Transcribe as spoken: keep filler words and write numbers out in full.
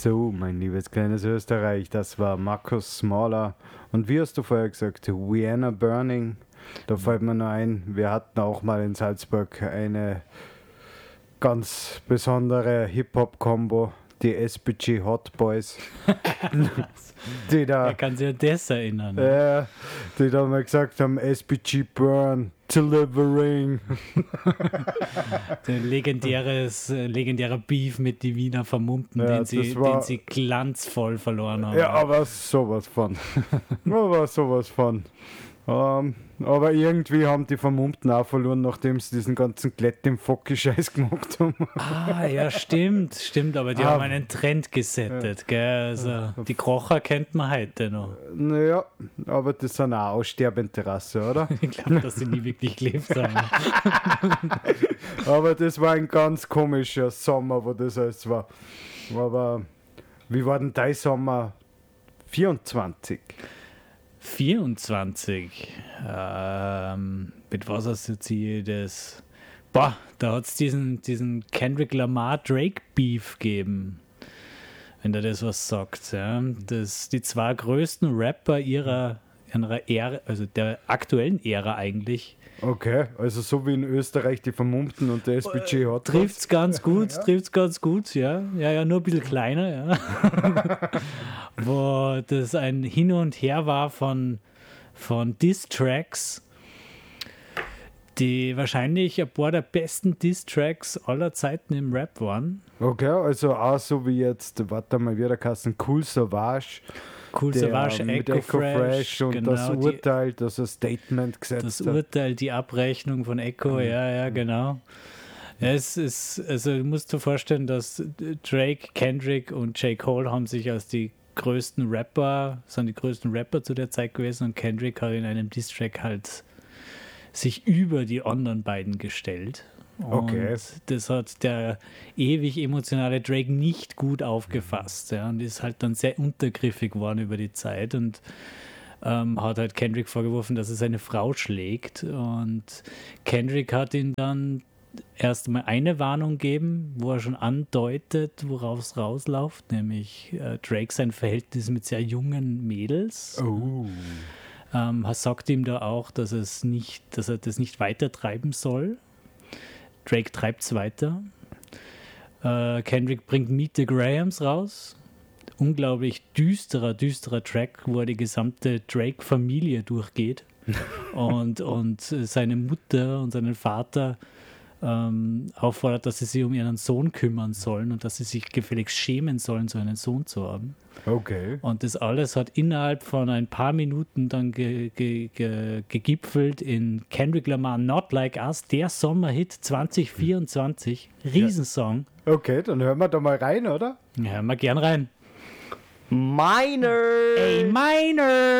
So, mein liebes kleines Österreich, das war Markus Smaller. Und wie hast du vorher gesagt, Vienna Burning? Da fällt mir nur ein, wir hatten auch mal in Salzburg eine ganz besondere Hip-Hop-Kombo, die S P G Hot Boys. die da, Er kann sich an das erinnern. äh, die da mal gesagt haben, S P G Burn, delivering. Der legendäres, äh, legendärer Beef mit die Wiener Vermummten, Ja, den, sie, das war- den sie glanzvoll verloren haben. Ja, aber sowas von. aber sowas von. Ähm, aber irgendwie haben die Vermummten auch verloren, nachdem sie diesen ganzen Glätt im Focki-Scheiß gemacht haben. Ah, ja, stimmt, stimmt, aber die Ah, haben einen Trend gesettet, gell? Also, die Krocher kennt man heute noch. Naja, aber das sind auch aussterbende Rasse, oder? Ich glaube, dass sie nie wirklich gelebt haben. Aber das war ein ganz komischer Sommer, wo das alles war. Aber wie war denn dein Sommer vierundzwanzig? vierundzwanzig. Ähm, mit was assoziiere ich das? Boah, da hat es diesen, diesen Kendrick Lamar Drake Beef gegeben. Wenn der das was sagt. Ja. Das, die zwei größten Rapper ihrer, ihrer Ära, also der aktuellen Ära eigentlich, Okay, also so wie in Österreich die Vermummten und der S P G hat. trifft's ganz gut, trifft's ganz gut, ja. Ja, ja, nur ein bisschen kleiner, ja. Wo das ein Hin und Her war von, von Diss-Tracks, die wahrscheinlich ein paar der besten Diss-Tracks aller Zeiten im Rap waren. Okay, also auch so wie jetzt, warte mal, wieder Kassen, Cool Savage. Cool der Savage, mit Echo, Echo Fresh, Fresh und genau, das die, Urteil, das ein Statement gesetzt das hat. Urteil, die Abrechnung von Echo, ja, ja, genau. Ja, es ist, also du musst dir vorstellen, dass Drake, Kendrick und J. Cole haben sich als die größten Rapper, sind die größten Rapper zu der Zeit gewesen und Kendrick hat in einem Diss-Track halt sich über die anderen beiden gestellt. Und Okay. das hat der ewig emotionale Drake nicht gut aufgefasst, ja, und ist halt dann sehr untergriffig geworden über die Zeit und ähm, hat halt Kendrick vorgeworfen, dass er seine Frau schlägt, und Kendrick hat ihn dann erst mal eine Warnung gegeben, wo er schon andeutet, worauf es rausläuft, nämlich äh, Drake sein Verhältnis mit sehr jungen Mädels. Oh. Ähm, er sagt ihm da auch, dass, es nicht, dass er das nicht weiter treiben soll. Drake treibt es weiter. Äh, Kendrick bringt Meet the Grahams raus. Unglaublich düsterer, düsterer Track, wo er die gesamte Drake-Familie durchgeht und, und seine Mutter und seinen Vater ähm, auffordert, dass sie sich um ihren Sohn kümmern sollen und dass sie sich gefälligst schämen sollen, so einen Sohn zu haben. Okay. Und das alles hat innerhalb von ein paar Minuten dann ge, ge, ge, gegipfelt in Kendrick Lamar Not Like Us, der Sommerhit zwanzig vierundzwanzig. Riesensong. Okay, dann hören wir da mal rein, oder? Ja, hören wir gern rein. Minor! A minor!